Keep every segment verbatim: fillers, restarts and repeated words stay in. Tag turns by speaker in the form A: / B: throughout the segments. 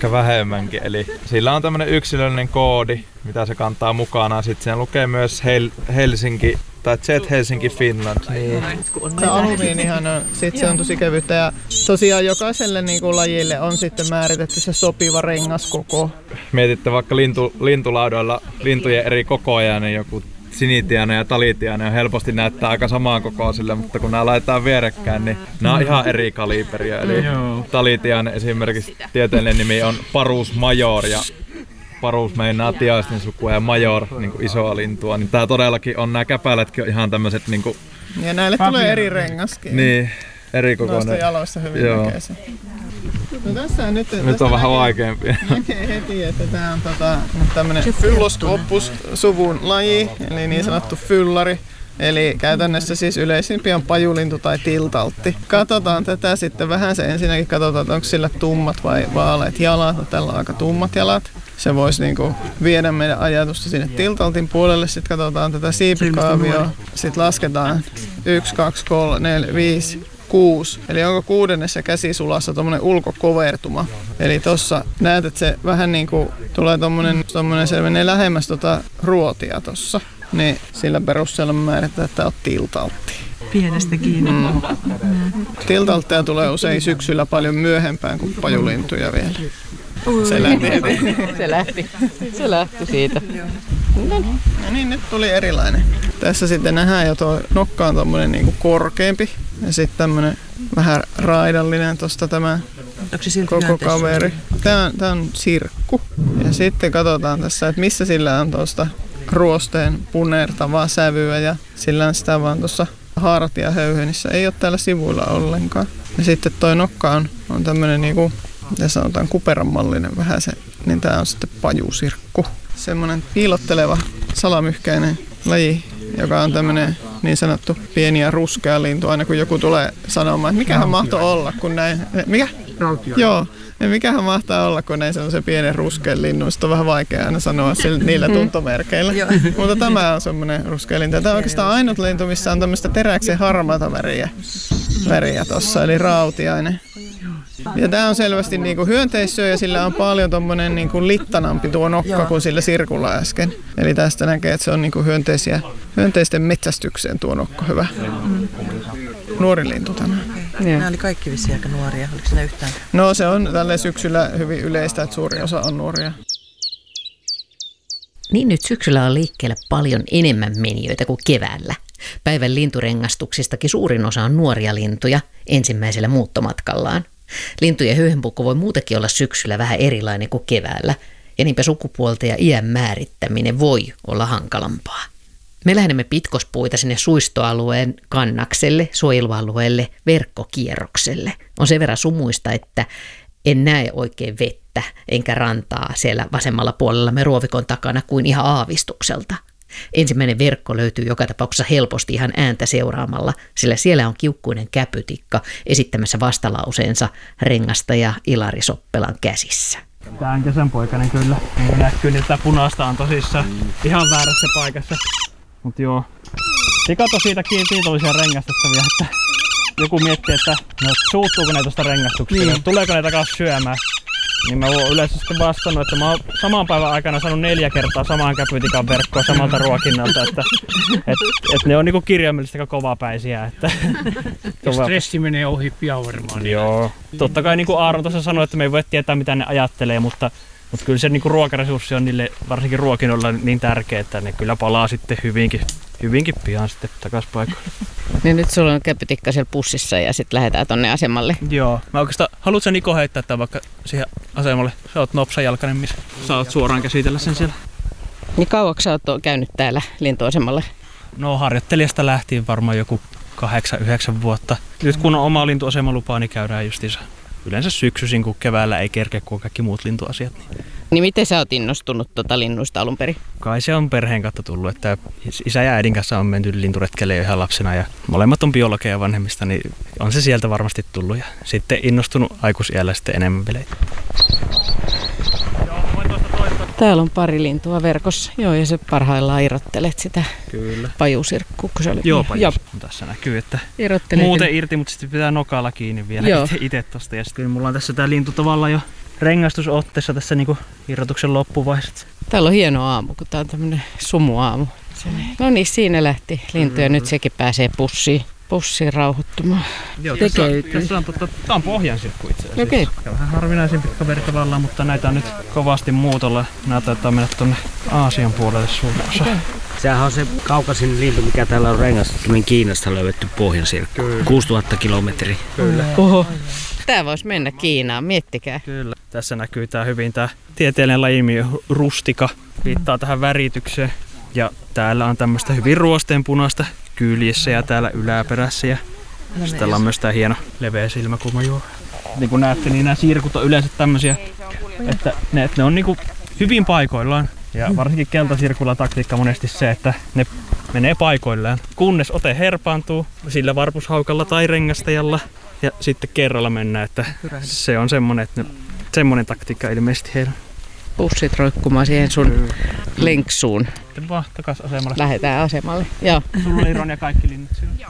A: ehkä vähemmänkin. Eli sillä on tämmönen yksilöllinen koodi, mitä se kantaa mukana. Sitten sen lukee myös Hel- Helsinki tai Jet Helsinki Finland. Niin.
B: Se alumiinihan on, sit se on tosi kevyttä ja tosiaan jokaiselle niinku lajille on sitten määritetty se sopiva rengaskoko.
A: Mietitte vaikka lintu, lintulaudoilla lintujen eri kokoja, niin joku sinitiainen ja talitiainen on helposti näyttää aika samaan kokoisille, mutta kun nämä laitetaan vierekkäin, niin nämä on ihan eri kaliberia. Eli talitiainen esimerkiksi tieteellinen nimi on Parus major ja Parus meinaa tiaisten sukua ja major niin kuin isoa lintua, niin tää todellakin on, nämä käpälätkin on ihan tämmöiset niinku...
B: Ja näille tulee eri rengaskin.
A: Niin, eri kokoinen.
B: Noista jaloista hyvin näkee se. No tässä on nyt,
A: nyt on vähän vaikeampia.
B: Näkee heti, että tää on tota, tämmönen Phylloscoppus suvun laji, eli niin sanottu fyllari. Eli käytännössä siis yleisimpi on pajulintu tai tiltaltti. Katsotaan tätä sitten vähän se ensinnäkin, katsotaan, että onko sillä tummat vai vaaleat jalat. No, tällä on aika tummat jalat. Se voisi niinku viedä meidän ajatusta sinne tiltaltin puolelle. Sitten katsotaan tätä siipikaavioa. Sitten lasketaan yksi, kaksi, kolme, neljä, viisi, kuusi. Eli onko kuudennessa käsisulassa tommonen ulkokovertuma. Eli tossa näet, että se vähän niinku tulee tommonen, tommonen se menee lähemmäs tota ruotia tossa. Niin sillä perusteella määritetään, että tää on tiltaltti.
C: Pienestä kiinni. Mm.
B: Tiltaltteja tulee usein syksyllä paljon myöhempään kuin pajulintuja vielä. Se lähti heti.
D: Se lähti. Se lähti siitä.
B: No niin, nyt tuli erilainen. Tässä sitten nähdään jo tuo nokka on tommonen niinku korkeampi. Ja sitten tämmönen vähän raidallinen tosta tämä koko kaveri. Tää on, tää on sirkku. Ja sitten katsotaan tässä, että missä sillä on tuosta ruosteen punertavaa sävyä ja sillä on sitä vaan tuossa hartiahöyhenissä. Ei ole täällä sivuilla ollenkaan. Ja sitten toi nokka on, on tämmönen niinku, mitä sanotaan, kuperanmallinen vähän se, niin tää on sitten pajusirkku. Semmonen piilotteleva salamyhkäinen laji, joka on tämmönen niin sanottu pieni ja ruskea lintu. Aina kun joku tulee sanomaan, että mikähän mahtoi olla, kun näin... Mikä?
E: Rautio.
B: Joo. Ja mikähän mahtaa olla, kun näin sellaisen pienen ruskean linnun. Sitten on vähän vaikea aina sanoa sillä, niillä tuntomerkeillä. Mutta tämä on semmoinen ruskea lintu. Tämä on oikeastaan ainut lintu, missä on tämmöistä teräksen harmaata väriä, väriä tossa, eli rautiainen. Ja tämä on selvästi niinku hyönteissyö ja sillä on paljon tommonen niinku littanampi tuo nokka kuin sillä sirkulla äsken. Eli tästä näkee, että se on niinku hyönteisiä, hyönteisten metsästykseen tuo nokka hyvä. Mm. Nuori lintu tämä.
C: Nämä oli kaikki vissiin aika nuoria. Oliko siinä yhtään?
B: No se on tälle syksyllä hyvin yleistä, että suuri osa on nuoria.
D: Niin nyt syksyllä on liikkeellä paljon enemmän menijöitä kuin keväällä. Päivän linturengastuksistakin suurin osa on nuoria lintuja ensimmäisellä muuttomatkallaan. Lintujen höyhenpukko voi muutenkin olla syksyllä vähän erilainen kuin keväällä, ja niinpä sukupuolta ja iän määrittäminen voi olla hankalampaa. Me lähdemme pitkospuita sinne suistoalueen kannakselle, suojelualueelle, verkkokierrokselle. On sen verran sumuista, että en näe oikein vettä enkä rantaa siellä vasemmalla puolella me ruovikon takana kuin ihan aavistukselta. Ensimmäinen verkko löytyy joka tapauksessa helposti ihan ääntä seuraamalla, sillä siellä on kiukkuinen käpytikka esittämässä vastalauseensa rengastaja Ilari Soppelan käsissä.
E: Tää on kesänpoikainen kyllä. Niin näkyy, että tää punaista on tosissaan ihan väärässä paikassa. Mut joo. Sikat on siitä kiitollisia rengastettavia, että joku miettii, että no, suuttuuko ne tosta rengastuksesta, niin. Tuleeko ne takas syömään. Niin mä oon yleensä sitten vastannut, että mä oon saman päivän aikana saanut neljä kertaa samaan käpytikan verkkoa samalta ruokinnalta, että et, et ne on niinku kirjaimellisesti aika kovapäisiä. Että
F: stressi menee ohi pian varmaan.
E: Joo. Totta kai niin kuin Aaron tuossa sanoi, että me ei voi tietää mitä ne ajattelee, mutta, mutta kyllä se niin kuin ruokaresurssi on niille varsinkin ruokinnoilla niin tärkeä, että ne kyllä palaa sitten hyvinkin, hyvinkin pian sitten takaisin paikalle.
D: Niin nyt sulla on käpytikka siellä pussissa ja sitten lähdetään tonne asemalle.
E: Joo. Mä oikeastaan, haluatko sä Niko heittää tämän vaikka siihen asemalle? Sä oot nopsajalkainen, missä saat suoraan käsitellä sen siellä.
D: Niin kauaksi sä oot käynyt täällä lintuasemalla?
E: No harjoittelijasta lähtien varmaan joku kahdeksan yhdeksän vuotta. Nyt kun on oma lintuasemalupaa, niin käydään justiinsa yleensä syksyisin, kun keväällä ei kerkeä kuin kaikki muut lintuasiat. Niin,
D: niin miten sä oot innostunut tuota linnuista alun perin?
E: Kai se on perheen kautta tullut, että isä ja äidin kanssa on menty linturetkelle ihan lapsena ja molemmat on biologeja vanhemmista, niin on se sieltä varmasti tullut ja sitten innostunut aikuisiällä sitten enemmän vielä.
D: Täällä on pari lintua verkossa, joo, ja se parhaillaan irrottelet sitä
E: Kyllä.
D: pajusirkkua, kun se oli.
E: Joo, pajus. Tässä näkyy, että muuten irti, mutta sitten pitää nokalla kiinni vielä itse tosta. Ja sitten mulla on tässä tää lintu tavallaan jo rengastusotteessa tässä niinku irrotuksen loppuvaiheessa.
G: Täällä on hieno aamu, kun tää on tämmönen sumuaamu. No niin, siinä lähti lintu ja nyt sekin pääsee pussiin, pussiin rauhoittumaan.
E: Joo, tässä, tässä on, totta, tää on pohjansirkku itse asiassa.
G: Okei.
E: Okay. Vähän harvinaisempi kaveri tavallaan, mutta näitä on nyt kovasti muutolla. Nämä taitaa mennä tuonne Aasian puolelle suurin osa. Okay.
H: Sehän on se kaukaisin lintu, mikä täällä on rengastettu, Kiinasta löydetty pohjansirkku. kuusituhatta kilometriä.
E: Kyllä.
G: Oho. Tää vois mennä Kiinaan, miettikää.
E: Kyllä. Tässä näkyy tää hyvin tää tieteellinen lajilmiö rustika. Viittaa tähän väritykseen. Ja täällä on tämmöistä hyvin ruosteenpunaista kyljessä ja täällä yläperässä. Ja sitten täällä on myös tää hieno leveä silmäkulma juo. Niin kuin näette, niin nämä sirkut on yleensä tämmöisiä, että ne, että ne on niinku hyvin paikoillaan. Ja varsinkin keltasirkulla taktiikka monesti se, että ne menee paikoillaan. Kunnes ote herpaantuu sillä varpushaukalla tai rengastajalla. Ja sitten kerralla mennään, että se on semmonen, että ne, semmonen taktiikka ilmeisesti heillä.
G: Pussit roikkumaan siihen sun lenksuun.
E: Sitten vaan takas asemalle.
G: Lähdetään asemalle. Joo.
E: Sulla oli Ron ja kaikki linnut siinä.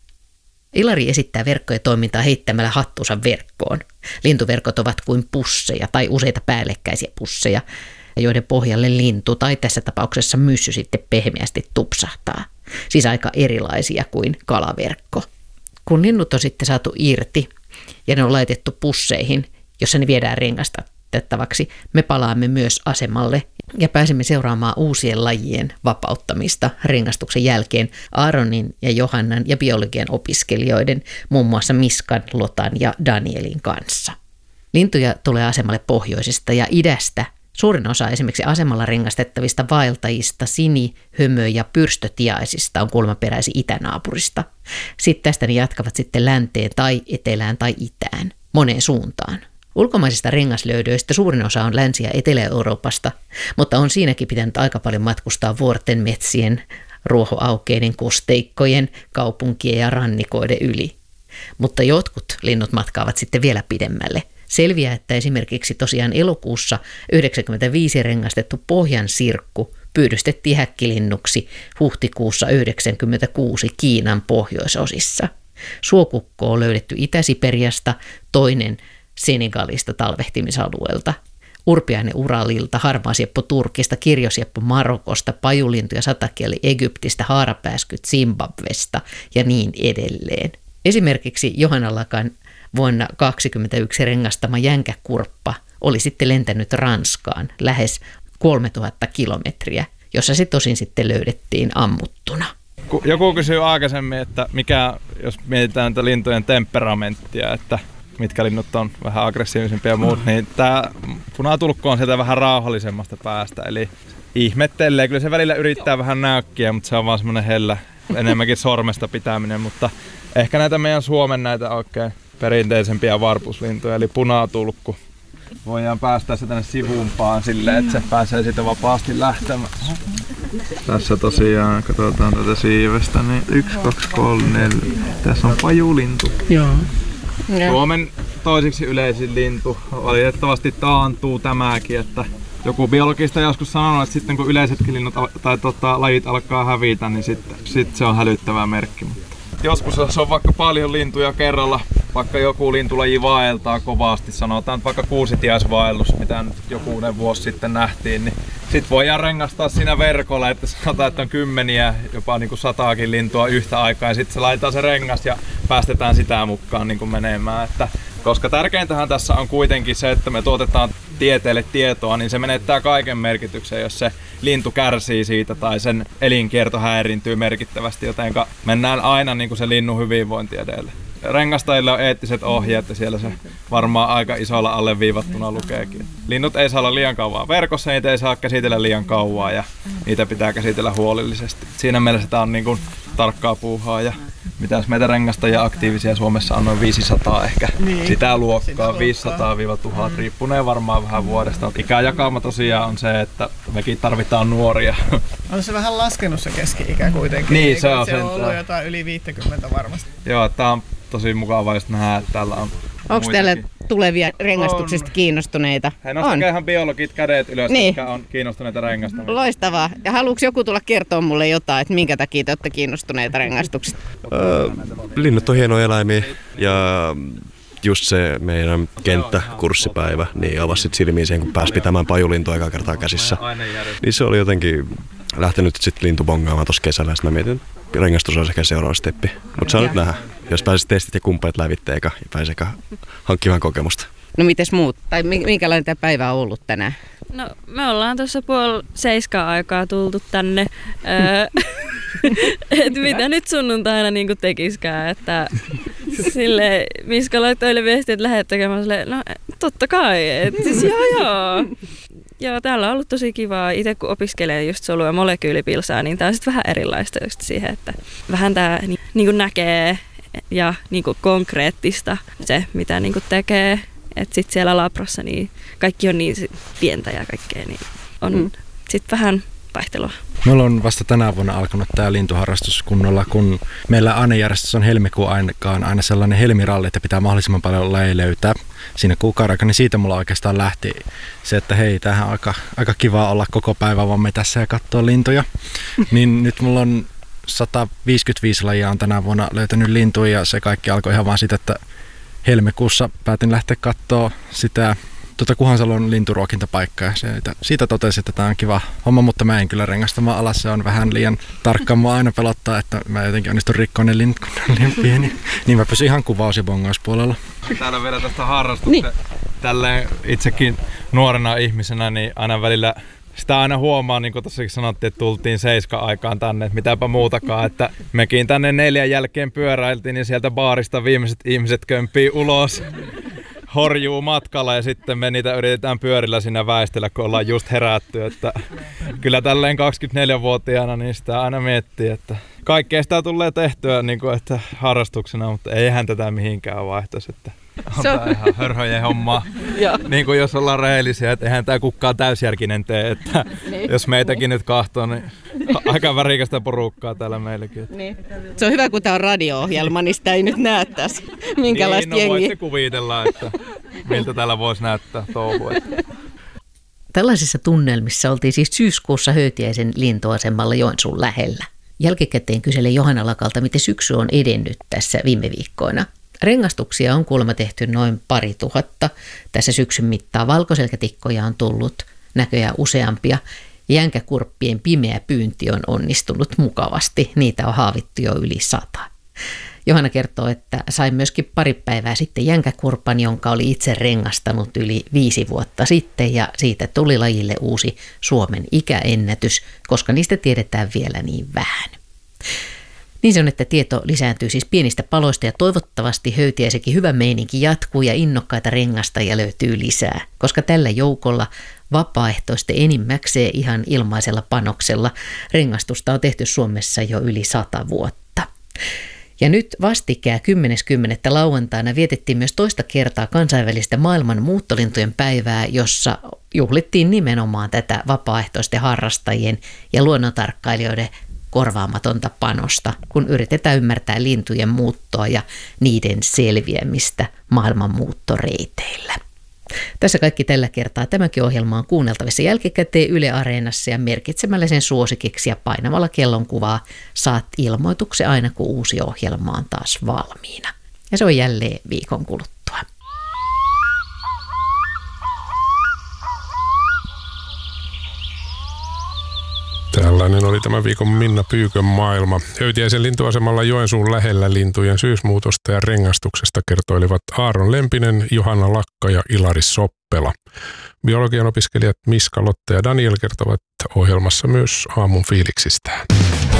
D: Ilari esittää verkkojen toimintaa heittämällä hattuunsa verkkoon. Lintuverkot ovat kuin pusseja tai useita päällekkäisiä pusseja, joiden pohjalle lintu tai tässä tapauksessa myssy sitten pehmeästi tupsahtaa. Siis aika erilaisia kuin kalaverkko. Kun linnut on sitten saatu irti ja ne on laitettu pusseihin, jossa ne viedään rengastettavaksi, me palaamme myös asemalle ja pääsemme seuraamaan uusien lajien vapauttamista rengastuksen jälkeen Aaronin ja Johannan ja biologian opiskelijoiden, muun muassa Miskan, Lotan ja Danielin kanssa. Lintuja tulee asemalle pohjoisesta ja idästä. Suurin osa esimerkiksi asemalla rengastettavista vaeltajista, sini-, hömö- ja pyrstötiaisista on kuulemma peräisin itänaapurista. Sitten tästä ne jatkavat sitten länteen tai etelään tai itään, moneen suuntaan. Ulkomaisista rengaslöydöistä suurin osa on Länsi- ja Etelä-Euroopasta, mutta on siinäkin pitänyt aika paljon matkustaa vuorten, metsien, ruohoaukeiden, kosteikkojen, kaupunkien ja rannikoiden yli. Mutta jotkut linnut matkaavat sitten vielä pidemmälle. Selviää, että esimerkiksi tosiaan elokuussa yhdeksänkymmentäviisi rengastettu pohjansirkku pyydystettiin häkkilinnuksi huhtikuussa yhdeksänkymmentäkuusi Kiinan pohjoisosissa. Suokukko on löydetty Itä-Siperiasta, toinen Senegalista talvehtimisalueelta. Urpiainen Uralilta, harmaasieppo Turkista, kirjosieppo Marokosta, pajulintu ja satakieli Egyptistä, haarapääskyt Zimbabwesta ja niin edelleen. Esimerkiksi Johannallakan vuonna tuhatyhdeksänsataakaksikymmentäyksi rengastama jänkäkurppa oli sitten lentänyt Ranskaan lähes kolmetuhatta kilometriä, jossa se tosin sitten löydettiin ammuttuna.
A: Joku kysyi aikaisemmin, että mikä, jos mietitään tätä lintujen temperamenttia, että mitkä linnut on vähän aggressiivisempia ja muut, niin tämä punatulkku on sieltä vähän rauhallisemmasta päästä, eli ihmettelee. Kyllä se välillä yrittää vähän näykkiä, mutta se on vaan semmoinen hellä, enemmänkin sormesta pitäminen, mutta ehkä näitä meidän Suomen näitä oikein perinteisempiä varpuslintuja, eli punatulkku. Voidaan päästä se tänne sivumpaan silleen, että se pääsee siitä vapaasti lähtemään. Tässä tosiaan, katsotaan tätä siivestä, niin yksi, kaksi, kolme, neljä. Tässä on pajulintu.
F: Joo.
A: Suomen toiseksi yleisin lintu. Valitettavasti taantuu tämäkin, että joku biologista joskus sanonut, että sitten kun yleisetkin linnut tai tota, lajit alkaa hävitä, niin sitten sit se on hälyttävä merkki. Joskus jos on vaikka paljon lintuja kerralla, vaikka joku lintulaji vaeltaa kovasti, sanotaan vaikka kuusitiaisvaellus, mitä nyt jokunen vuosi sitten nähtiin, niin sit voidaan rengastaa siinä verkolla, että sanotaan, että on kymmeniä, jopa niin kuin sataakin lintua yhtä aikaa, ja sitten se laitetaan se rengas ja päästetään sitä mukaan niin kuin menemään. Että, koska tärkeintähän tässä on kuitenkin se, että me tuotetaan tieteelle tietoa, niin se menettää kaiken merkityksen, jos se lintu kärsii siitä tai sen elinkierto häiriintyy merkittävästi, joten mennään aina niin kuin se linnun hyvinvointi edelle. Rengastajille on eettiset ohjeet ja siellä se varmaan aika isolla alleviivattuna lukeekin. Linnut ei saa olla liian kauan verkossa, niitä ei saa käsitellä liian kauan ja niitä pitää käsitellä huolellisesti. Siinä mielessä tämä on niin kuin tarkkaa puuhaa ja mitäs meitä rengastajia aktiivisia Suomessa on noin viisisataa ehkä. Niin, sitä luokkaa viisisataa tuhat riippuneen varmaan vähän vuodesta. Ikäjakauma tosiaan on se, että mekin tarvitaan nuoria.
B: On se vähän laskenut se keski-ikä kuitenkin.
A: Niin, se on,
B: se on ollut jotain yli viisikymmentä varmasti.
A: Joo, tää on tosi mukavaa just nähdä, että täällä on
G: onko täällä tulevia rengastuksista on kiinnostuneita?
A: Hei, nostakaa ihan biologit kädet ylös, niin. Jotka on kiinnostuneita rengastamisesta.
G: Loistavaa. Ja haluuks joku tulla kertoa mulle jotain, että minkä takia te olette kiinnostuneita rengastuksista?
I: Öö, linnut on hienoja eläimiä ja just se meidän kenttäkurssipäivä niin avasi sit silmiin siihen, kun pääsi pitämään pajulintua eka kertaa käsissä. Niin se oli jotenkin lähtenyt sitten lintubongaamaan tuossa kesällä. Sitten mä mietin, että rengastus on sekä seuraava steppi. Mutta saa nyt nähdä, jos pääsis testit ja kumppanit lävitteen eikä pääsi hankkimaan kokemusta.
G: No mites muut? Tai minkälainen tämä päivä on ollut tänään?
J: No me ollaan tuossa puoli seiskaa aikaa tultu tänne. Et mitä nyt sunnuntaina niin tekiskään, että sille Miska laittoi viestiä, että lähdet tekemään silleen, no totta kai, että siis joo joo. Joo, täällä on ollut tosi kivaa. Itse kun opiskelee just solu- ja molekyylipilsaa, niin tää on sitten vähän erilaista just siihen, että vähän tää ni- niinku näkee ja niinku konkreettista se, mitä niinku tekee. Että sitten siellä labrassa niin kaikki on niin pientä ja kaikkea, niin on mm. sitten vähän vaihtelua.
K: Meillä on vasta tänä vuonna alkanut tämä lintuharrastus kunnolla, kun meillä ainejärjestys on helmikuun aikaan aina sellainen helmiralli, että pitää mahdollisimman paljon lajeja löytää siinä kuukauden aikana, niin siitä mulla oikeastaan lähti se, että hei, tämähän on aika, aika kiva olla koko päivän vaan metässä ja katsoa lintuja. Niin nyt mulla on sata viisikymmentäviisi lajia on tänä vuonna löytänyt lintuja ja se kaikki alkoi ihan vaan siitä, että helmikuussa päätin lähteä katsoa sitä tuota Kuhansalon linturuokintapaikkaa ja siitä, siitä totesin, että tämä on kiva homma, mutta mä en kyllä rengastamaan alas. Se on vähän liian tarkkaan. Mua aina pelottaa, että mä jotenkin onnistun rikkoon ne lintut, kun ne on liian pieni. Niin mä pysyn ihan kuvaus- ja bongauspuolella.
A: Täällä vielä tästä harrastuksesta. Niin. Tälleen itsekin nuorena ihmisenä niin aina välillä sitä aina huomaa, niin kuin tossakin sanottiin, että tultiin seiska-aikaan tänne, että mitäpä muutakaan, että mekin tänne neljän jälkeen pyöräiltiin ja sieltä baarista viimeiset ihmiset kömpii ulos, horjuu matkalla ja sitten me niitä yritetään pyörillä siinä väistellä, kun ollaan just herätty, että kyllä tälleen kaksikymmentäneljävuotiaana niin sitä aina miettii, että kaikkea sitä tulee tehtyä niin kuin, että harrastuksena, mutta eihän tätä mihinkään vaihtoisi, että on tää ihan hörhöjen hommaa, niin kuin jos ollaan rehellisiä, että eihän tää kukaan täysjärkinen tee, että niin, jos meitäkin niin nyt kahtoo, niin aika värikästä porukkaa täällä meilläkin.
G: Niin. Se on hyvä, kun tää on radio-ohjelma, niin sitä ei nyt näe tässä, minkälaista
A: niin, no
G: jengiä.
A: voitte kuvitella, että miltä täällä voisi näyttää touhu.
D: Tällaisissa tunnelmissa oltiin siis syyskuussa Höytiäisen lintuasemalla Joensuun lähellä. Jälkikäteen kyselen Johanna Lakalta, miten syksy on edennyt tässä viime viikkoina. Rengastuksia on kuulemma tehty noin pari tuhatta. Tässä syksyn mittaan valkoselkätikkoja on tullut näköjään useampia. Jänkäkurppien pimeä pyynti on onnistunut mukavasti. Niitä on haavittu jo yli sata. Johanna kertoo, että sai myöskin pari päivää sitten jänkäkurpan, jonka oli itse rengastanut yli viisi vuotta sitten. Ja siitä tuli lajille uusi Suomen ikäennätys, koska niistä tiedetään vielä niin vähän. Niin se on, että tieto lisääntyy siis pienistä paloista ja toivottavasti Höytiäisenkin hyvä meininki jatkuu ja innokkaita rengastajia löytyy lisää, koska tällä joukolla vapaaehtoisten enimmäkseen ihan ilmaisella panoksella rengastusta on tehty Suomessa jo yli sata vuotta. Ja nyt vastikään kymmenes kymmenettä lauantaina vietettiin myös toista kertaa kansainvälistä maailman muuttolintujen päivää, jossa juhlittiin nimenomaan tätä vapaaehtoisten harrastajien ja luonnontarkkailijoiden korvaamatonta panosta, kun yritetään ymmärtää lintujen muuttoa ja niiden selviämistä maailman muuttoreiteillä. Tässä kaikki tällä kertaa. Tämäkin ohjelma on kuunneltavissa jälkikäteen Yle Areenassa ja merkitsemällä sen suosikiksi ja painamalla kellonkuvaa saat ilmoituksen aina, kun uusi ohjelma on taas valmiina. Ja se on jälleen viikon kuluttua.
L: Tällainen oli tämä viikon Minna Pyykön maailma. Höytiäisen lintuasemalla Joensuun lähellä lintujen syysmuutosta ja rengastuksesta kertoilivat Aaron Lempinen, Johanna Lakka ja Ilari Soppela. Biologian opiskelijat Miska, Lotte ja Daniel kertovat ohjelmassa myös aamun fiiliksistään.